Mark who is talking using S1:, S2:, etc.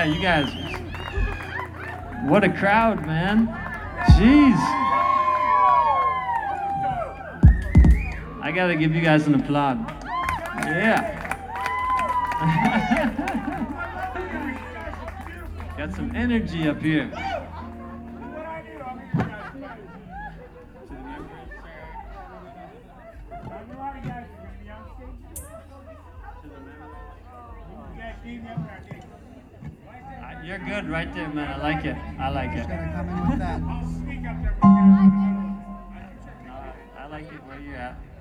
S1: Yeah, you guys. What a crowd, man. Jeez. I gotta give you guys an applaud. Yeah. Got some energy up here. You're good right there, man. I like it. I like it.
S2: Come in with that.
S1: I like it where you're at.